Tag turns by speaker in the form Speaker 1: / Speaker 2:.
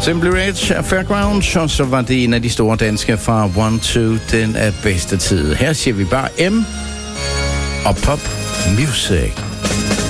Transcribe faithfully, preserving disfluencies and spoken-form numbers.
Speaker 1: Simply Rage af Fairgrounds, og så var det en af de store danske fra one two, den er bedste tid. Her siger vi bare M og pop music.